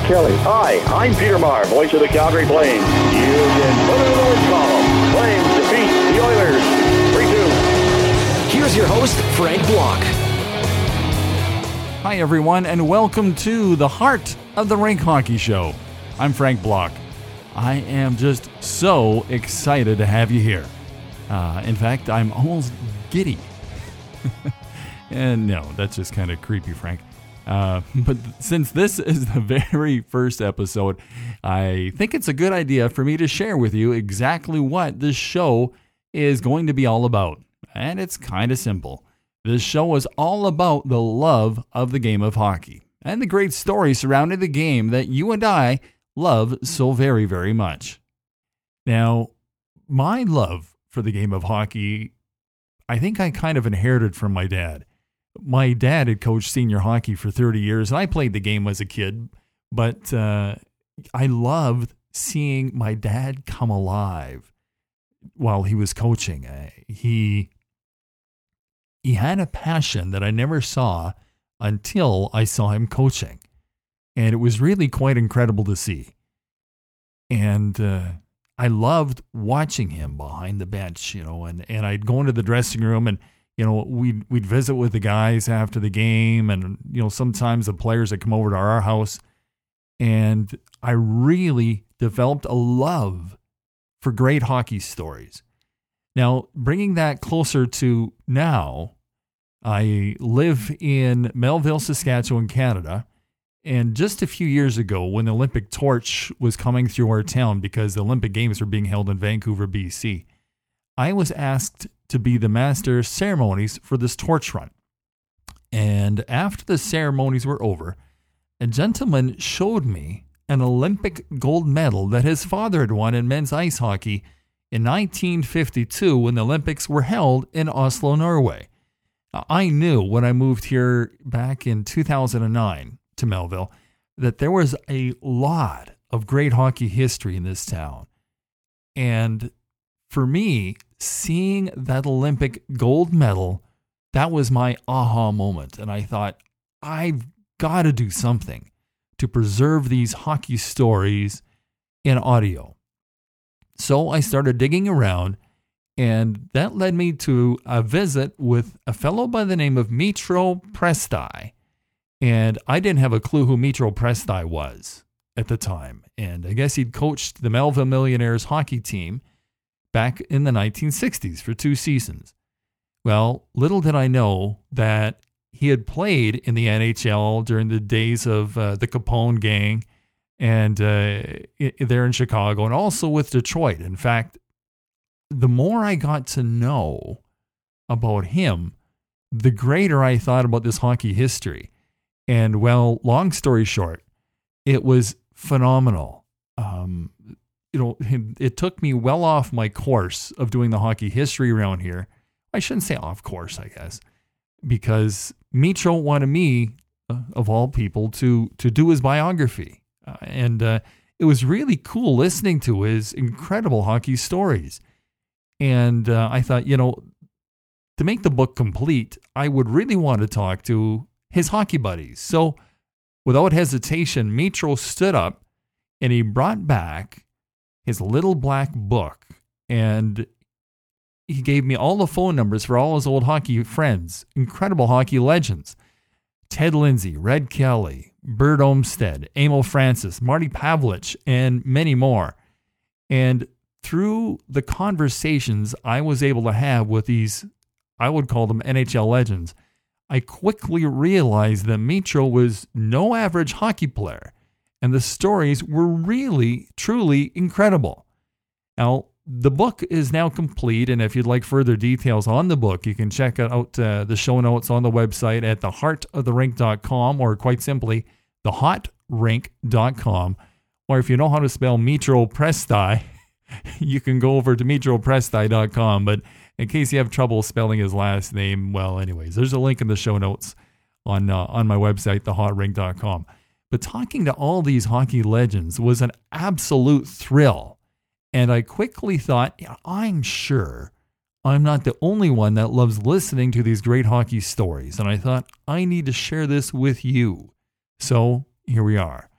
Kelly. Hi, I'm Peter Maher, voice of the Calgary Flames. You can put it in the win column. Flames defeat the Oilers 3-2. Here's your host, Frank Block. Hi, everyone, and welcome to the Heart of the Rink Hockey Show. I'm Frank Block. I am just so excited to have you here. In fact, I'm almost giddy. And no, that's just kind of creepy, Frank. But since this is the very first episode, I think it's a good idea for me to share with you exactly what this show is going to be all about. And it's kind of simple. This show is all about the love of the game of hockey and the great stories surrounding the game that you and I love so very, very much. Now, my love for the game of hockey, I think I kind of inherited from my dad. My dad had coached senior hockey for 30 years, and I played the game as a kid, but I loved seeing my dad come alive while he was coaching. He had a passion that I never saw until I saw him coaching, and it was really quite incredible to see. And I loved watching him behind the bench, and I'd go into the dressing room and, we'd visit with the guys after the game and, sometimes the players that come over to our house. And I really developed a love for great hockey stories. Now, bringing that closer to now, I live in Melville, Saskatchewan, Canada. And just a few years ago, when the Olympic torch was coming through our town because the Olympic Games were being held in Vancouver, BC, I was asked to be the master of ceremonies for this torch run. And after the ceremonies were over, a gentleman showed me an Olympic gold medal that his father had won in men's ice hockey in 1952 when the Olympics were held in Oslo, Norway. I knew when I moved here back in 2009 to Melville that there was a lot of great hockey history in this town. And for me, seeing that Olympic gold medal, that was my aha moment. And I thought, I've got to do something to preserve these hockey stories in audio. So I started digging around, and that led me to a visit with a fellow by the name of Mitro Prestai. And I didn't have a clue who Mitro Prestai was at the time. And I guess he'd coached the Melville Millionaires hockey team back in the 1960s for 2 seasons. Well, little did I know that he had played in the NHL during the days of the Capone gang and there in Chicago, and also with Detroit. In fact, the more I got to know about him, the greater I thought about this hockey history. And well, long story short, it was phenomenal. It took me well off my course of doing the hockey history around here. I shouldn't say off course, I guess, because Mitro wanted me, of all people, to do his biography. And it was really cool listening to his incredible hockey stories. And I thought, to make the book complete, I would really want to talk to his hockey buddies. So without hesitation, Mitro stood up and he brought back his little black book, and he gave me all the phone numbers for all his old hockey friends, incredible hockey legends. Ted Lindsay, Red Kelly, Bert Olmsted, Emil Francis, Marty Pavelich, and many more. And through the conversations I was able to have with these, I would call them NHL legends, I quickly realized that Mitro was no average hockey player, and the stories were really, truly incredible. Now, the book is now complete, and if you'd like further details on the book, you can check out the show notes on the website at theheartoftherink.com, or quite simply, thehotrink.com. Or if you know how to spell Mitro Prestai, you can go over to mitroprestai.com. But in case you have trouble spelling his last name, well, anyways, there's a link in the show notes on my website, thehotrink.com. But talking to all these hockey legends was an absolute thrill. And I quickly thought, I'm sure I'm not the only one that loves listening to these great hockey stories. And I thought, I need to share this with you. So here we are.